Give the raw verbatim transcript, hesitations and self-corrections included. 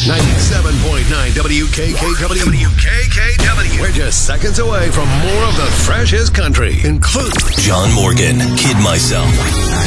ninety-seven point nine W K K W. W K K W. We're just seconds away from more of the freshest country, including John Morgan, Kid Myself.